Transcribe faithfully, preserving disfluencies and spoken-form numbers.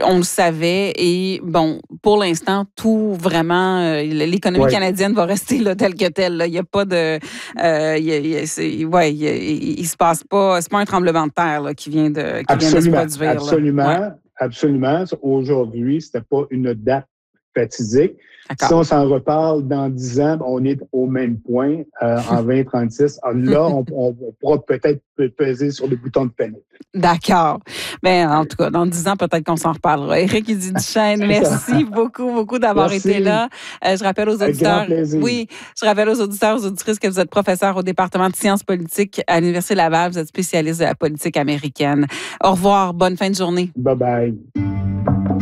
on le savait. Et bon, pour l'instant, tout vraiment, euh, l'économie ouais. canadienne va rester là, telle que telle. Là. Il n'y a pas de... Euh, il, il, c'est, ouais, il, il, il se passe pas... C'est pas un tremblement de terre là, qui vient de, qui absolument, vient de se produire. Absolument, là. Ouais. absolument. Aujourd'hui, c'était pas une date fatidique. D'accord. Si on s'en reparle dans dix ans, on est au même point euh, en vingt trente-six. Là, on, on pourra peut-être peser sur le bouton de panique. D'accord. Mais en tout cas, dans dix ans, peut-être qu'on s'en reparlera. Éric Ydy-Duchesne, merci beaucoup, beaucoup d'avoir merci. été là. Euh, je rappelle aux auditeurs, oui, je rappelle aux auditeurs, aux auditrices que vous êtes professeur au département de sciences politiques à l'Université Laval. Vous êtes spécialiste de la politique américaine. Au revoir. Bonne fin de journée. Bye bye.